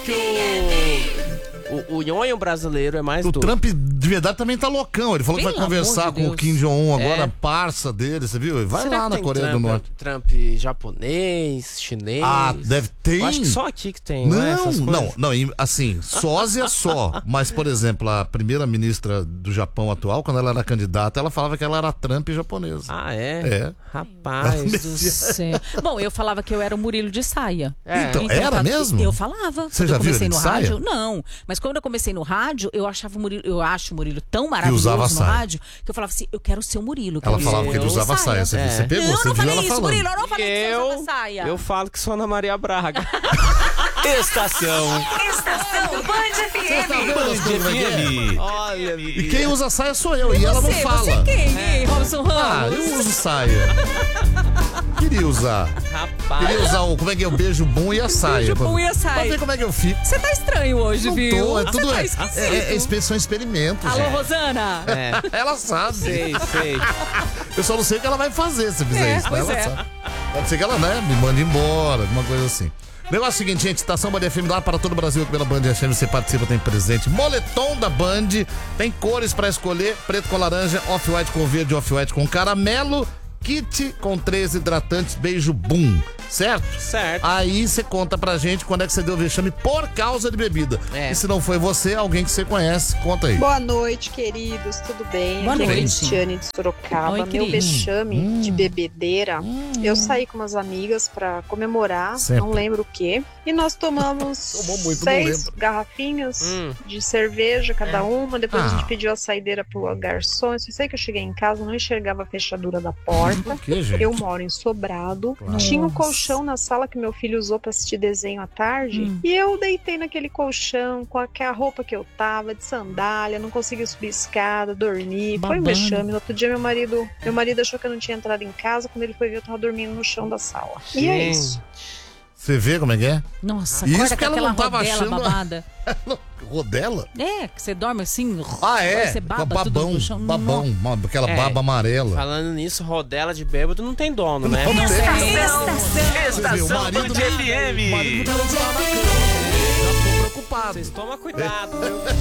O nhonho brasileiro é mais O doido. Trump de verdade também tá loucão. Ele falou que vai Pelo conversar amor de com o Deus. Kim Jong-un agora, É. parça dele, você viu? Vai Será lá que na tem Coreia do Norte. Trump japonês, chinês? Ah, deve ter. Eu acho que só aqui que tem, né? Essas coisas. Não, assim, sósia só. Mas, por exemplo, a primeira-ministra do Japão atual, quando ela era candidata, ela falava que ela era Trump japonesa. Ah, é? É. Rapaz Do céu. Bom, eu falava que eu era o Murilo de saia. Então, era mesmo? Eu falava. Você Quando já eu viu comecei ele no de saia? rádio, não. Mas quando eu comecei no rádio, eu acho o Murilo tão maravilhoso usava no saia. rádio que eu falava assim, eu quero ser o Murilo. Ela quero falava ser que ele o usava saia. Você, É. você pegou, Eu você não viu falei ela isso, falando. Murilo. Eu não falei que você usava saia. Eu falo que sou Ana Maria Braga. Estação Band FM. Band FM. Olha, E quem usa saia sou eu, e ela não fala. Você quem, hein, Robson Ramos? Ah, eu uso saia. Queria usar. rapaz. Queria usar o, como é que é, o beijo bom e a saia. Beijo bom e a Pra saia. ver como é que eu fico. Você tá estranho hoje, Não viu? tô, é Você tudo tá esquisito. são experimentos. Alô, gente. Rosana? É, Ela sabe. sei. Eu só não sei o que ela vai fazer se fizer isso. pois Ela é. sabe. Pode ser que ela, né, me mande embora, alguma coisa assim. Negócio é o seguinte, gente, Estação Band FM lá para todo o Brasil, pela Band FM você participa, tem presente. Moletom da Band, tem cores pra escolher, preto com laranja, off-white com verde, off-white com caramelo, kit com 3 hidratantes, beijo boom, certo? Certo. Aí você conta pra gente quando é que você deu vexame por causa de bebida. É. E se não foi você, alguém que você conhece, conta aí. Boa noite, queridos, tudo bem? Boa Aqui é a noite. Cristiane de Sorocaba. Oi, Meu querida. vexame de bebedeira, eu saí com umas amigas pra comemorar, Sempre. não lembro o quê. E nós tomamos Tomou muito, não 6 lembro. garrafinhas de cerveja, cada uma. Depois Ah. a gente pediu a saideira pro garçom. Eu só sei que eu cheguei em casa, não enxergava a fechadura da porta. Por quê, gente? Eu moro em Sobrado. Claro. Tinha um colchão na sala que meu filho usou pra assistir desenho à tarde. E eu deitei naquele colchão com a roupa que eu tava, de sandália, não consegui subir escada, dormir. Foi um Babando. vexame. No outro dia meu marido achou que eu não tinha entrado em casa. Quando ele foi ver, eu tava dormindo no chão da sala. E é isso. Você vê como é que é? Nossa, Isso acorda que com ela aquela não tava rodela achando- babada. Rodela? É, que você dorme assim. Ah, é? Você Com baba tudo babão, no chão. babão, aquela É. baba amarela. Falando nisso, rodela de bêbado não tem dono, né? Não tem. Você vê, o Estação marido Band O marido FM. não tá lá na cama. Já tô preocupado. Vocês tomam cuidado, viu?